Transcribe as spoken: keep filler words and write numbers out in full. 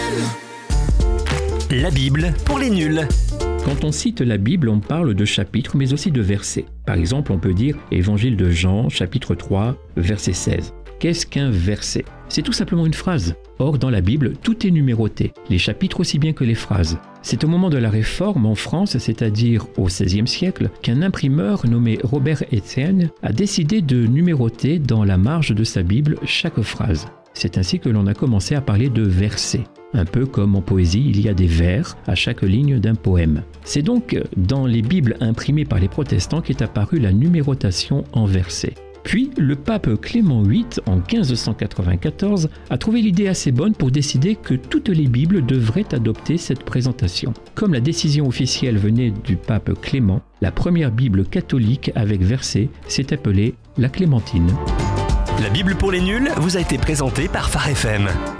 La Bible pour les nuls. Quand on cite la Bible, on parle de chapitres, mais aussi de versets. Par exemple, on peut dire Évangile de Jean, chapitre trois, verset seize. Qu'est-ce qu'un verset ? C'est tout simplement une phrase. Or, dans la Bible, tout est numéroté, les chapitres aussi bien que les phrases. C'est au moment de la Réforme en France, c'est-à-dire au seizième siècle, qu'un imprimeur nommé Robert Estienne a décidé de numéroter dans la marge de sa Bible chaque phrase. C'est ainsi que l'on a commencé à parler de versets. Un peu comme en poésie, il y a des vers à chaque ligne d'un poème. C'est donc dans les Bibles imprimées par les protestants qu'est apparue la numérotation en versets. Puis, le pape Clément huit, en quinze cent quatre-vingt-quatorze, a trouvé l'idée assez bonne pour décider que toutes les Bibles devraient adopter cette présentation. Comme la décision officielle venait du pape Clément, la première Bible catholique avec versets s'est appelée la Clémentine. La Bible pour les nuls vous a été présentée par Phare F M.